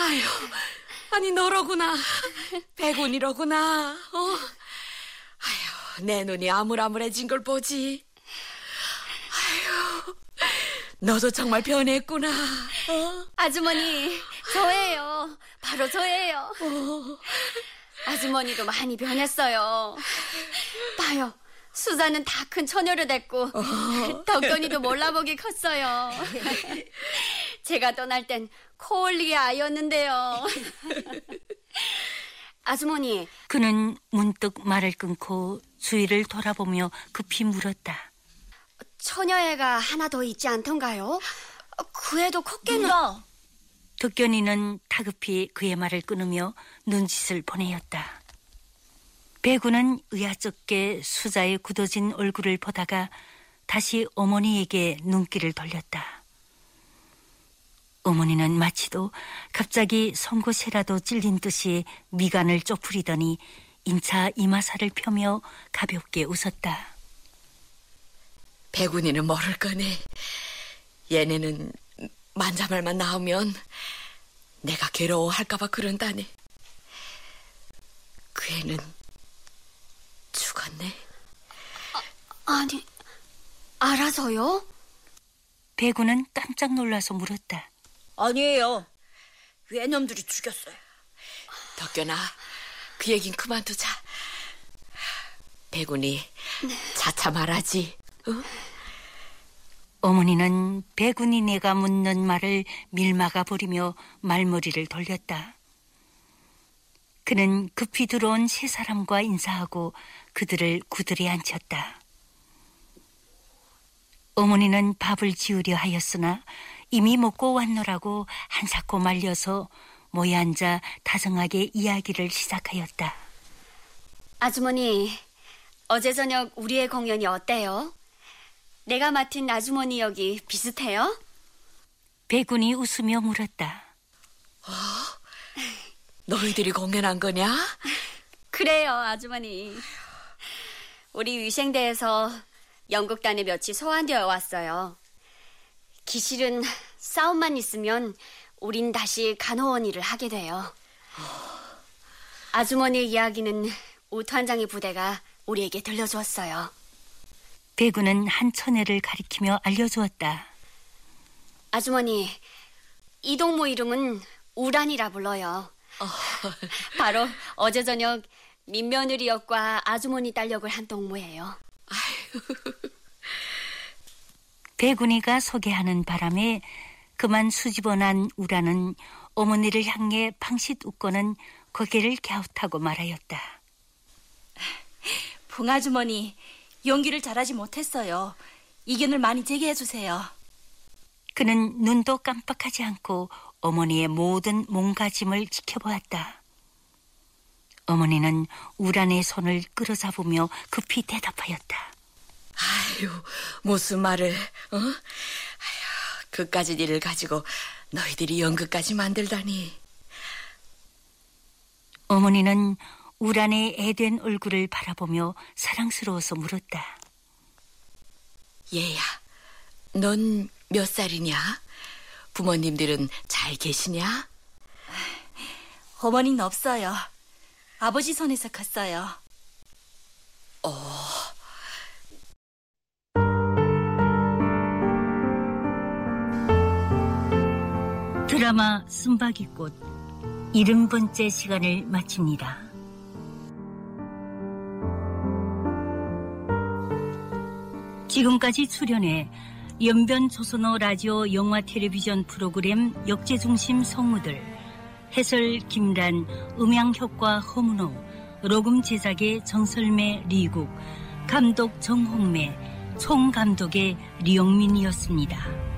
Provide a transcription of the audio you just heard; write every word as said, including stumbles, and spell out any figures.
아유, 아니 너로구나. 백운이로구나. 어? 아유, 내 눈이 아물아물해진 걸 보지. 아유, 너도 정말 변했구나. 어? 아주머니, 저예요. 바로 저예요. 어. 아주머니도 많이 변했어요. 봐요. 수자는 다 큰 처녀를 됐고 어. 덕견이도 몰라보기 컸어요. 제가 떠날 땐 코올리의 아이였는데요. 아주머니. 그는 문득 말을 끊고 주위를 돌아보며 급히 물었다. 처녀애가 하나 더 있지 않던가요? 그 애도 컸겠나? 누나. 덕견이는 다급히 그의 말을 끊으며 눈짓을 보내었다. 배구는 의아쩍게 수자의 굳어진 얼굴을 보다가 다시 어머니에게 눈길을 돌렸다. 어머니는 마치도 갑자기 송곳이라도 찔린 듯이 미간을 쪼푸리더니 인차 이마살을 펴며 가볍게 웃었다. 백운이는 모를 거네. 얘네는 만자말만 나오면 내가 괴로워할까봐 그런다네. 그 애는 죽었네. 아, 아니, 알아서요? 배구는 깜짝 놀라서 물었다. 아니에요. 외놈들이 죽였어요. 덕견아, 그 얘긴 그만두자. 백운이 자차 말하지. 어? 어머니는 배군이 내가 묻는 말을 밀막아 버리며 말머리를 돌렸다. 그는 급히 들어온 세 사람과 인사하고 그들을 구들에 앉혔다. 어머니는 밥을 지으려 하였으나 이미 먹고 왔노라고 한사코 말려서 모여 앉아 다정하게 이야기를 시작하였다. 아주머니, 어제 저녁 우리의 공연이 어때요? 내가 맡은 아주머니 역이 비슷해요? 배군이 웃으며 물었다. 어? 너희들이 공연한 거냐? 그래요, 아주머니. 우리 위생대에서 연극단에 며칠 소환되어 왔어요. 기실은 싸움만 있으면 우린 다시 간호원 일을 하게 돼요. 아주머니의 이야기는 오투한장의 부대가 우리에게 들려주었어요. 배구는 한 처녀를 가리키며 알려주었다. 아주머니, 이 동무 이름은 우란이라 불러요. 어. 바로 어제 저녁 민며느리 역과 아주머니 딸 역을 한 동무예요. 배군이가 소개하는 바람에 그만 수집어난 우라는 어머니를 향해 팡싯 웃고는 고개를 갸웃하고 말하였다. 봉아주머니, 연기를 잘하지 못했어요. 이견을 많이 제기해 주세요. 그는 눈도 깜빡하지 않고 어머니의 모든 몸가짐을 지켜보았다. 어머니는 우란의 손을 끌어잡으며 급히 대답하였다. 아유, 무슨 말을, 어? 아유, 그까짓 일을 가지고 너희들이 연극까지 만들다니. 어머니는 우란의 애된 얼굴을 바라보며 사랑스러워서 물었다. 얘야, 넌 몇 살이냐? 부모님들은 잘 계시냐? 어머니는 없어요. 아버지 손에서 컸어요. 어... 드라마 쓴바귀꽃 일흔 번째 시간을 마칩니다. 지금까지 출연해 연변 조선어 라디오 영화 텔레비전 프로그램 역제중심 성우들, 해설 김란, 음향효과 허문호, 녹음 제작의 정설매 리국, 감독 정홍매, 총감독의 리영민이었습니다.